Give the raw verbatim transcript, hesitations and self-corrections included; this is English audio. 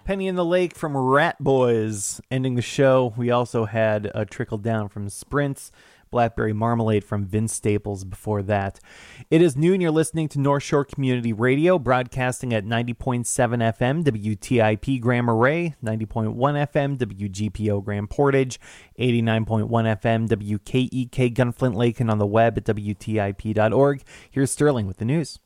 Penny in the Lake from Rat Boys. Ending the show, we also had a trickle down from Sprints, Blackberry Marmalade from Vince Staples before that. It is noon. You're listening to North Shore Community Radio, broadcasting at ninety point seven F M W T I P Grand Marais, ninety point one F M W G P O Grand Portage, eighty-nine point one F M W K E K Gunflint Lake, and on the web at W T I P dot org. Here's Sterling with the news.